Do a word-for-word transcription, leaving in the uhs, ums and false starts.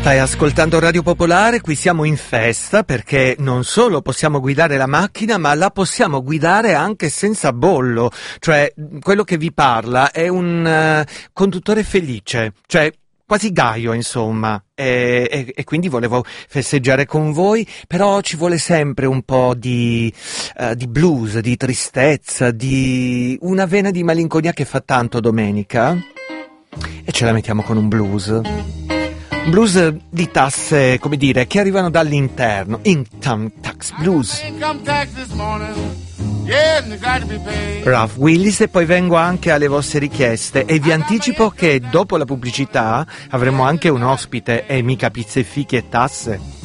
Stai ascoltando Radio Popolare, qui siamo in festa perché non solo possiamo guidare la macchina, ma la possiamo guidare anche senza bollo. Cioè, quello che vi parla è un uh, conduttore felice, cioè quasi gaio, insomma. E, e, e quindi volevo festeggiare con voi, però ci vuole sempre un po' di, uh, di blues, di tristezza, di una vena di malinconia che fa tanto domenica. E ce la mettiamo con un blues. Blues di tasse, come dire, che arrivano dall'interno. Income tax blues. Ralph Willis, e poi vengo anche alle vostre richieste e vi anticipo che dopo la pubblicità avremo anche un ospite e mica pizze, fichi e tasse.